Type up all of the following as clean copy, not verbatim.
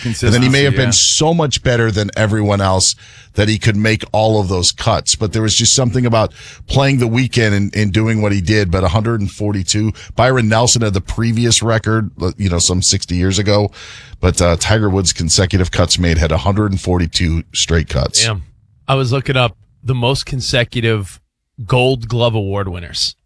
And then he may have been so much better than everyone else that he could make all of those cuts. But there was just something about playing the weekend and doing what he did. But 142, Byron Nelson had the previous record, some 60 years ago. But Tiger Woods' consecutive cuts made had 142 straight cuts. Damn. I was looking up the most consecutive Gold Glove Award winners.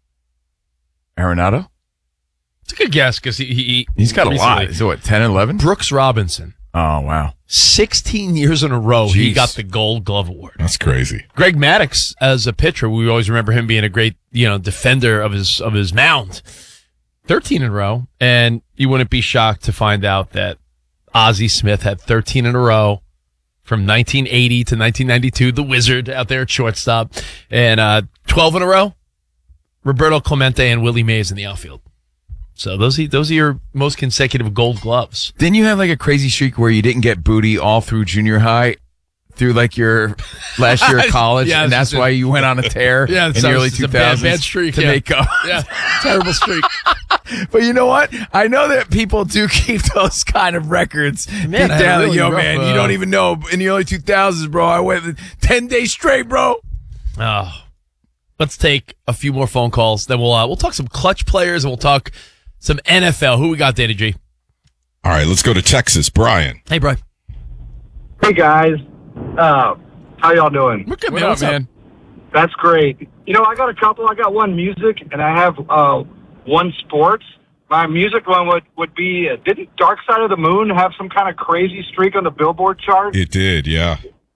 Arenado? It's a good guess because he's got a lot. Is it what, 10 and 11? Brooks Robinson. Oh, wow. 16 years in a row, he got the Gold Glove Award. That's crazy. Greg Maddux, as a pitcher, we always remember him being a great, defender of his mound. 13 in a row, and you wouldn't be shocked to find out that Ozzie Smith had 13 in a row from 1980 to 1992. The Wizard out there at shortstop, and 12 in a row. Roberto Clemente and Willie Mays in the outfield. So those are your most consecutive Gold Gloves. Didn't you have like a crazy streak where you didn't get booty all through junior high, through like your last year of college, and that's why you went on a tear in the early 2000s? Bad streak to make up. Yeah, terrible streak. But you know what? I know that people do keep those kind of records. Man, you don't even know. In the early 2000s, bro, I went 10 days straight, bro. Oh. Let's take a few more phone calls. Then we'll talk some clutch players and we'll talk some NFL. Who we got, Danny G? All right, let's go to Texas. Brian. Hey, Brian. Hey, guys. How y'all doing? We're good, man. What's up? That's great. I got a couple. I got one music, and I have one sports. My music one would be, didn't Dark Side of the Moon have some kind of crazy streak on the Billboard chart? It did, yeah.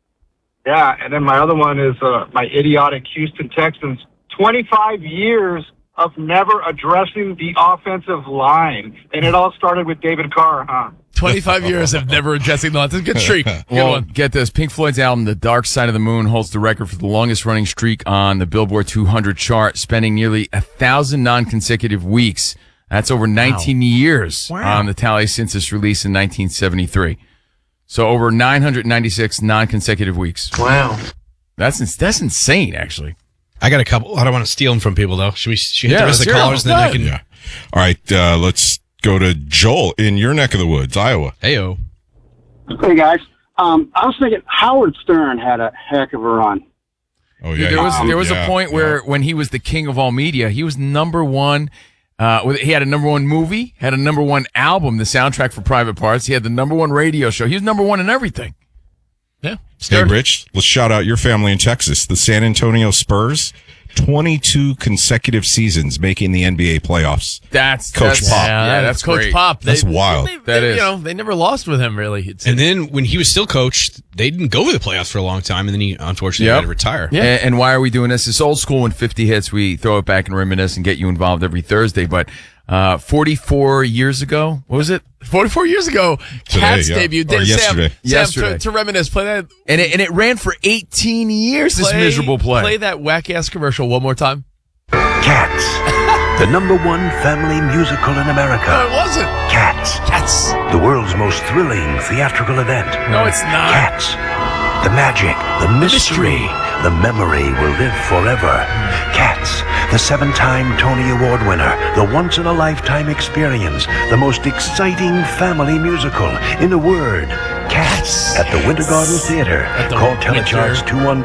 Yeah, and then my other one is my idiotic Houston Texans. 25 years of never addressing the offensive line. And it all started with David Carr, huh? 25 years of never addressing the line. That's a good streak. Good one. Get this. Pink Floyd's album, The Dark Side of the Moon, holds the record for the longest running streak on the Billboard 200 chart, spending nearly 1,000 non-consecutive weeks. That's over 19 years on the tally since its release in 1973. So over 996 non-consecutive weeks. Wow. That's insane, actually. I got a couple. I don't want to steal them from people, though. Should we hit the rest of the callers? And then I can. Yeah. All right, let's go to Joel in your neck of the woods, Iowa. Hey-o. Hey, guys. I was thinking Howard Stern had a heck of a run. Oh, yeah. There was a point where when he was the king of all media, he was number one. He had a number one movie, had a number one album, the soundtrack for Private Parts. He had the number one radio show. He was number one in everything. Yeah. Hey, Rich, let's shout out your family in Texas. The San Antonio Spurs, 22 consecutive seasons making the NBA playoffs. That's Coach Pop. Yeah, that's Coach great. Pop. That's wild. They never lost with him, really. And then when he was still coach, they didn't go to the playoffs for a long time, and then he unfortunately had to retire. Yeah. And why are we doing this? It's old school. When 50 hits, we throw it back and reminisce and get you involved every Thursday. But 44 years ago, what was it? 44 years ago, Cats debuted. Or yesterday. Sam, to reminisce, play that. And it ran for 18 years, this miserable play. Play that whack-ass commercial one more time. Cats, the number one family musical in America. No, it wasn't. Cats, the world's most thrilling theatrical event. No, it's not. Cats, the magic, the mystery, the memory will live forever. Cats, the 7-time Tony Award winner, the once-in-a-lifetime experience, the most exciting family musical. In a word, Cats at the Winter Garden Theater. Call Telecharge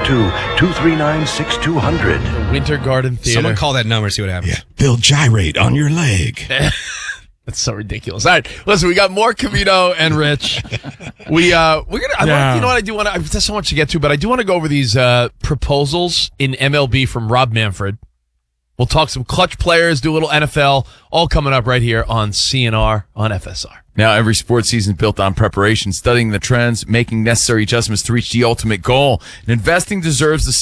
212-239-6200. The Winter Garden Theater. Someone call that number, see what happens. Yeah. They'll gyrate on your leg. That's so ridiculous. All right, listen, we got more Cavito and Rich. We're gonna. You know what? I do want to. There's so much to get to, but I do want to go over these proposals in MLB from Rob Manfred. We'll talk some clutch players, do a little NFL, all coming up right here on CNR on FSR. Now, every sports season is built on preparation, studying the trends, making necessary adjustments to reach the ultimate goal. And investing deserves the